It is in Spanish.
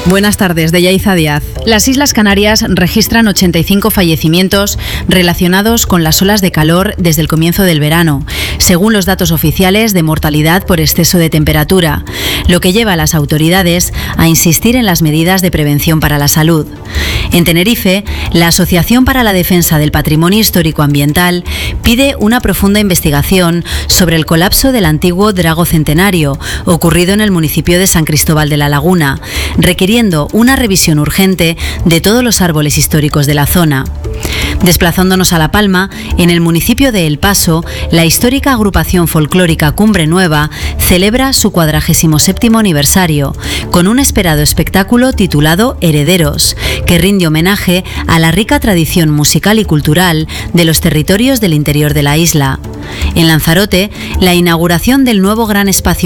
Buenas tardes, de Yaiza Díaz. Las Islas Canarias registran 85 fallecimientos relacionados con las olas de calor desde el comienzo del verano, según los datos oficiales de mortalidad por exceso de temperatura, lo que lleva a las autoridades a insistir en las medidas de prevención para la salud. En Tenerife, la Asociación para la Defensa del Patrimonio Histórico Ambiental pide una profunda investigación sobre el colapso del antiguo Drago Centenario, ocurrido en el municipio de San Cristóbal de la Laguna, requiriendo una revisión urgente de todos los árboles históricos de la zona. Desplazándonos a La Palma, en el municipio de El Paso, la histórica agrupación folclórica Cumbre Nueva celebra su 47º aniversario, con un esperado espectáculo titulado Herederos, que rinde homenaje a la rica tradición musical y cultural de los territorios del interior de la isla. En Lanzarote, la inauguración del nuevo gran espacio